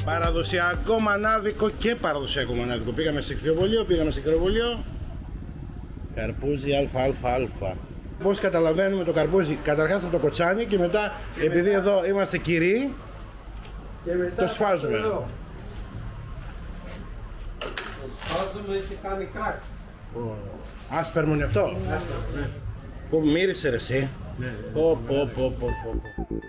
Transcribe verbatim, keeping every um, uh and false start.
Παραδοσιακό μανάβικο και παραδοσιακό μανάβικο. Πήγαμε σε κρυοβολείο, πήγαμε σε κρυοβολείο. Καρπούζι ΑΑΑ. Πώς καταλαβαίνουμε το καρπούζι? Καταρχάς από το κοτσάνι και μετά, επειδή εδώ είμαστε κυρίοι, και μετά το σφάζουμε. Το σφάζουμε και κάνει κράκ. Άσπερμο είναι αυτό. Ναι. Που μύρισε ρε εσύ. Ναι. Πω πω πω πω πω.